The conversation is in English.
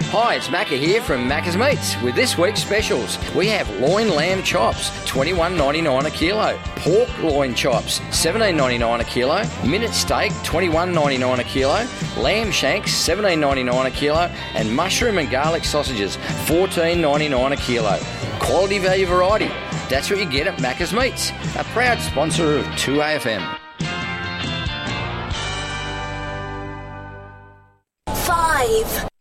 Hi, it's Macca here from Macca's Meats with this week's specials. We have loin lamb chops, $21.99 a kilo. Pork loin chops, $17.99 a kilo. Minute steak, $21.99 a kilo. Lamb shanks, $17.99 a kilo. And mushroom and garlic sausages, $14.99 a kilo. Quality value variety. That's what you get at Macca's Meats, a proud sponsor of 2AFM. 5.